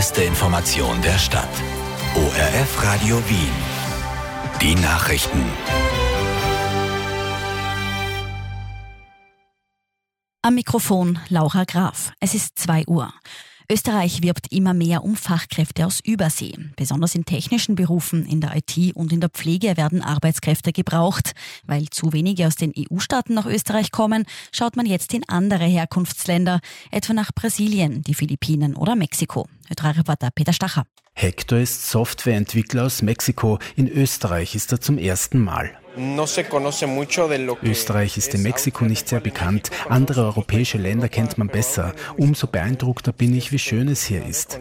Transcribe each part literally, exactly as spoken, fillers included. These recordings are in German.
beste Information der Stadt. O R F Radio Wien. Die Nachrichten. Am Mikrofon Laura Graf. Es ist zwei Uhr. Österreich wirbt immer mehr um Fachkräfte aus Übersee. Besonders in technischen Berufen, in der I T und in der Pflege werden Arbeitskräfte gebraucht. Weil zu wenige aus den E U-Staaten nach Österreich kommen, schaut man jetzt in andere Herkunftsländer, etwa nach Brasilien, die Philippinen oder Mexiko. Ö drei Reporter Peter Stacher. Hector ist Softwareentwickler aus Mexiko. In Österreich ist er zum ersten Mal. Österreich ist in Mexiko nicht sehr bekannt. Andere europäische Länder kennt man besser. Umso beeindruckter bin ich, wie schön es hier ist.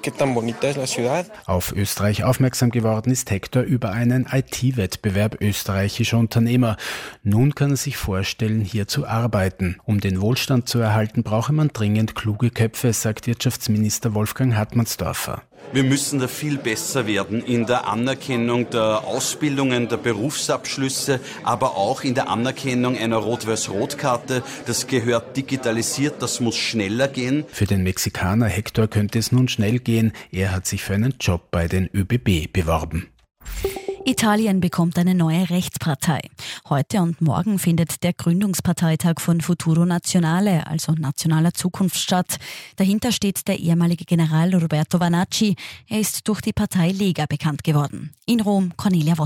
Auf Österreich aufmerksam geworden ist Hector über einen I T-Wettbewerb österreichischer Unternehmer. Nun kann er sich vorstellen, hier zu arbeiten. Um den Wohlstand zu erhalten, brauche man dringend kluge Köpfe, sagt Wirtschaftsminister Wolfgang Hartmannsdorfer. Wir müssen da viel besser werden in der Anerkennung der Ausbildungen, der Berufsabschlüsse, aber auch in der Anerkennung einer Rot-Weiß-Rot-Karte. Das gehört digitalisiert, das muss schneller gehen. Für den Mexikaner Hector könnte es nun schnell gehen. Er hat sich für einen Job bei den ÖBB beworben. Italien bekommt eine neue Rechtspartei. Heute und morgen findet der Gründungsparteitag von Futuro Nazionale, also Nationaler Zukunft, statt. Dahinter steht der ehemalige General Roberto Vanacci. Er ist durch die Partei Lega bekannt geworden. In Rom, Cornelia Voss.